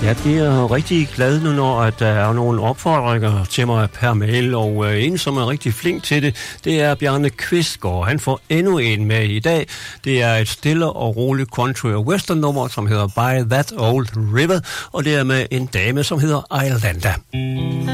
Jeg bliver rigtig glad nu, når at der er nogle opfordringer til mig per mail, og en, som er rigtig flink til det, det er Bjarne Kvistgaard. Han får endnu en med i dag. Det er et stille og roligt country og western nummer, som hedder By That Old River, og det er med en dame, som hedder Iolanda.